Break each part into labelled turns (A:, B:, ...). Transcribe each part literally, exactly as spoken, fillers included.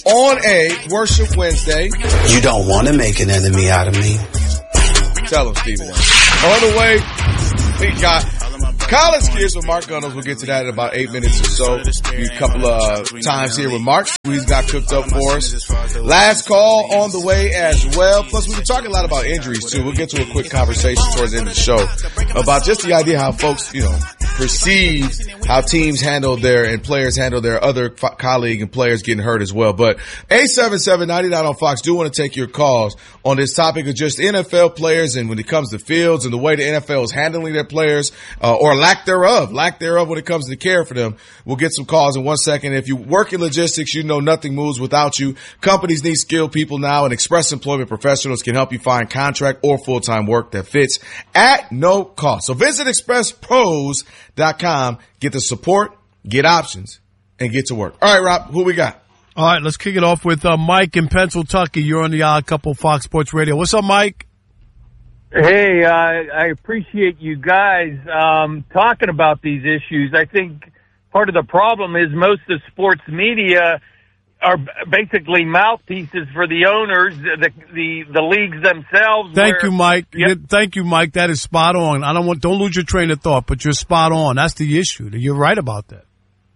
A: on a Worship Wednesday.
B: You don't want to make an enemy out of me.
A: Tell him, Stephen. On the way, we got College Kids with Mark Gunnels. We'll get to that in about eight minutes or so. A couple of times here with Mark. He's got cooked up for us. Last call on the way as well. Plus, we've been talking a lot about injuries, too. We'll get to a quick conversation towards the end of the show about just the idea how folks, you know, perceive how teams handle their and players handle their other f- colleague and players getting hurt as well. But eight seven seven, nine nine on Fox do want to take your calls on this topic of just N F L players and when it comes to fields and the way the N F L is handling their players uh, or lack thereof, lack thereof when it comes to care for them. We'll get some calls in one second. If you work in logistics, you know nothing moves without you. Companies need skilled people now, and Express Employment Professionals can help you find contract or full-time work that fits at no cost. So visit express pros dot com, get the support, get options, and get to work. All right, Rob, who we got?
C: All right, let's kick it off with uh, Mike in Pennsylvania. You're on the Odd Couple Fox Sports Radio. What's up, Mike?
D: Hey, uh, I appreciate you guys um, talking about these issues. I think part of the problem is most of sports media are basically mouthpieces for the owners, the the, the leagues themselves.
C: Thank
D: where,
C: you, Mike.
D: yep.
C: Thank you, Mike. That is spot on. I don't want don't lose your train of thought, but you're spot on. That's the issue. You're right about that.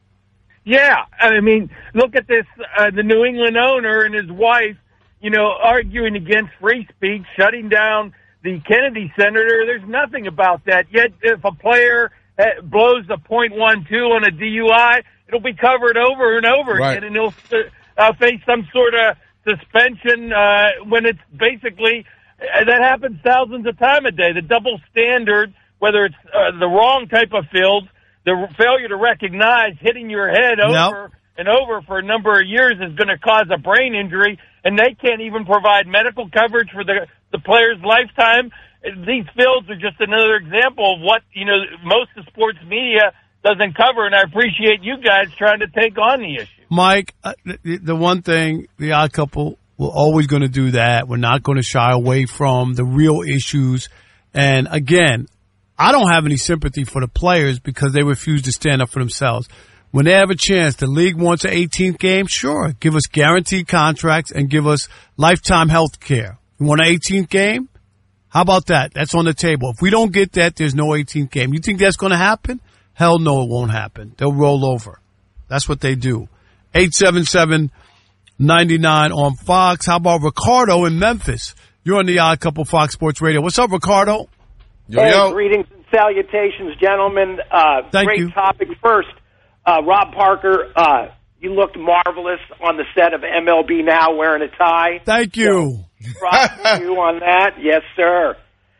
D: Yeah, I mean, look at this: uh, the New England owner and his wife, you know, arguing against free speech, shutting down the Kennedy Center. There's nothing about that. Yet, if a player blows a point one two on a D U I, it'll be covered over and over
A: right.
D: again, and he'll uh, face some sort of suspension uh, when it's basically uh, that happens thousands of times a day. The double standard, whether it's uh, the wrong type of field, the failure to recognize hitting your head over
C: nope.
D: and over for a number of years is going to cause a brain injury, and they can't even provide medical coverage for the the player's lifetime. These fields are just another example of what, you know, most of sports media doesn't cover, and I appreciate you guys trying to take on the issue.
C: Mike, uh, the, the one thing, the Odd Couple, we're always going to do that. We're not going to shy away from the real issues. And, again, I don't have any sympathy for the players because they refuse to stand up for themselves. When they have a chance, the league wants an eighteenth game, sure. Give us guaranteed contracts and give us lifetime health care. You want an eighteenth game? How about that? That's on the table. If we don't get that, there's no eighteenth game. You think that's going to happen? Hell no, it won't happen. They'll roll over. That's what they do. eight seven seven, nine nine on Fox. How about Ricardo in Memphis? You're on the Odd Couple Fox Sports Radio. What's up, Ricardo?
A: Yo,
E: hey,
A: yo.
E: Greetings and salutations, gentlemen. Uh,
C: Thank
E: great
C: you.
E: topic. First, uh, Rob Parker, uh, you looked marvelous on the set of M L B Now wearing a tie.
C: Thank you.
E: So, props to you on that. Yes, sir.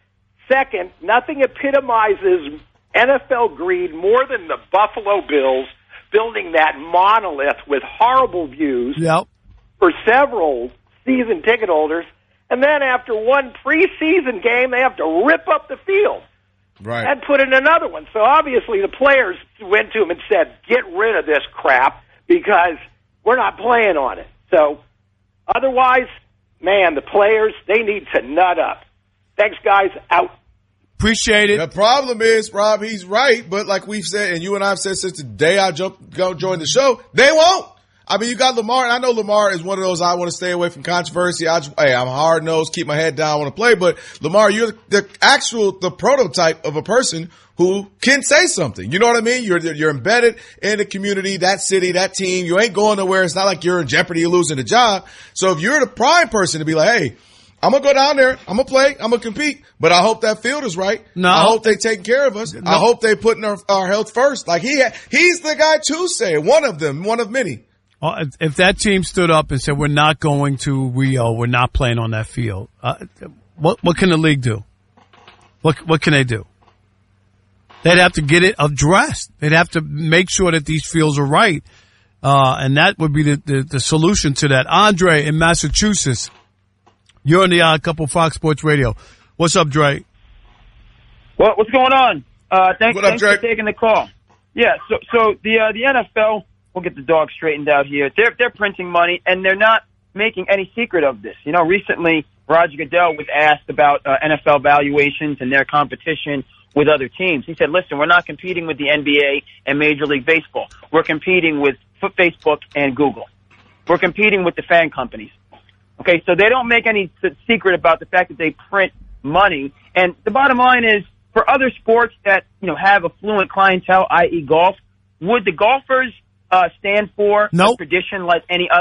E: Second, nothing epitomizes N F L greed more than the Buffalo Bills building that monolith with horrible views
C: Yep.
E: for several season ticket holders. And then after one preseason game, they have to rip up the field
A: Right.
E: and put in another one. So obviously the players went to him and said, get rid of this crap because we're not playing on it. So otherwise, man, the players, they need to nut up. Thanks, guys. Out.
C: Appreciate it.
A: The problem is, Rob, he's right, but like we've said, and you and I have said since the day I jumped, go join the show, they won't. I mean, you got Lamar, and I know Lamar is one of those I want to stay away from controversy. I just, hey, I'm hard-nosed, keep my head down, I want to play. But, Lamar, you're the actual, the prototype of a person who can say something. You know what I mean? You're you're embedded in the community, that city, that team. You ain't going nowhere. It's not like you're in jeopardy of losing a job. So if you're the prime person to be like, hey, I'm going to go down there, I'm going to play, I'm going to compete, but I hope that field is right.
C: No.
A: I hope they taking care of us.
C: No.
A: I hope they putting our, our health first. Like, he he's the guy to say, one of them, one of many.
C: Uh, if, if that team stood up and said, we're not going to Rio, we're not playing on that field, uh, what what can the league do? What what can they do? They'd have to get it addressed. They'd have to make sure that these fields are right. Uh, and that would be the, the, the solution to that. Andre in Massachusetts, you're on the Odd Couple Fox Sports Radio. What's up, Dre?
F: What, what's going on? Uh, thanks,
A: What up,
F: thanks
A: Dre?
F: for taking the call. Yeah, so so the uh, the N F L, we'll get the dog straightened out here. They're they're printing money, and they're not making any secret of this. You know, recently Roger Goodell was asked about uh, N F L valuations and their competition with other teams. He said, listen, we're not competing with the N B A and Major League Baseball. We're competing with Facebook and Google. we're competing with the fan companies. Okay, so they don't make any secret about the fact that they print money. And the bottom line is, for other sports that, you know, have affluent clientele, that is golf, would the golfers uh, stand for
C: Nope.
F: a tradition like any other?